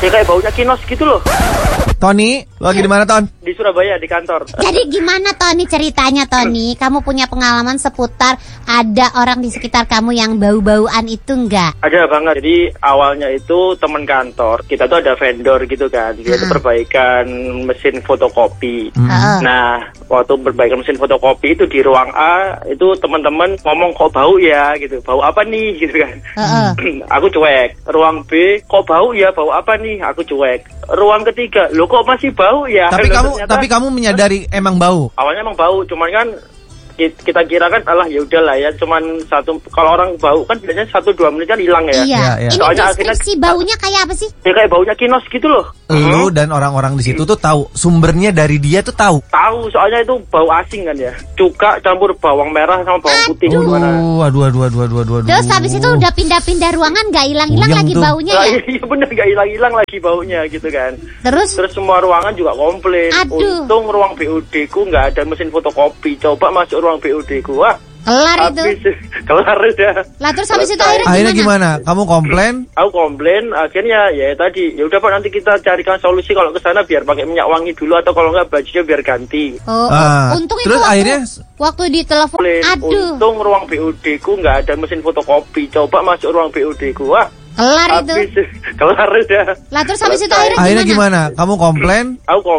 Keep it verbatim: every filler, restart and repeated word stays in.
Ya kayak baunya kinos gitu loh. Tony, lo lagi di mana, Ton? Di Surabaya, di kantor. Jadi gimana Tony ceritanya Tony? Kamu punya pengalaman seputar ada orang di sekitar kamu yang bau-bauan itu enggak? Ada banget. Jadi awalnya itu teman kantor, kita tuh ada vendor gitu kan. Dia tuh perbaikan mesin fotokopi. Hmm. Nah, waktu perbaikan mesin fotokopi itu di ruang A, itu teman-teman ngomong kok bau ya gitu. Bau apa nih gitu kan. Heeh. Aku cuek. Ruang B, kok bau ya, bau apa nih? Aku cuek. Ruang ketiga, lo kok masih bau ya? Tapi Loh, kamu ternyata, tapi kamu menyadari emang bau. awalnya emang bau, cuman kan kita kira kan alah ya udahlah ya, cuman satu, kalau orang bau kan biasanya satu dua menit kan hilang ya. Iya. Iya, iya. Ini Soalnya deskripsi akhirnya- baunya kayak apa sih? Ya kayak baunya kinos gitu loh. Lu dan orang-orang di situ tuh tahu sumbernya dari dia tuh tahu. Tahu, soalnya itu bau asing kan ya. Cuka campur bawang merah sama bawang putih gimana? Aduh, aduh, aduh, aduh, aduh, aduh, aduh. Terus habis itu udah pindah-pindah ruangan nggak hilang-hilang Puyeng lagi tuh. baunya Lah, ya? iya bener, gak hilang-hilang lagi baunya gitu kan. Terus Terus semua ruangan juga komplain. Aduh. Untung ruang B U D ku nggak ada mesin fotokopi. Coba masuk ruang B U D ku, wah kelar itu. habis kelar udah. Lah terus habis itu Selesai. akhirnya Akhirnya gimana? gimana? Kamu komplain? Aku komplain, akhirnya ya tadi, ya udah Pak, nanti kita carikan solusi kalau ke sana biar pakai minyak wangi dulu, atau kalau nggak bajunya biar ganti. Oh, Ah, untung itu terus waktu, akhirnya- waktu di telepon. Komplain. Aduh, Untung ruang B U D ku nggak ada mesin fotokopi. Coba masuk ruang B U D ku, wah kelar itu. habis kelar udah. Lah terus habis itu Selesai. akhirnya, Akhirnya gimana? gimana? Kamu komplain? Aku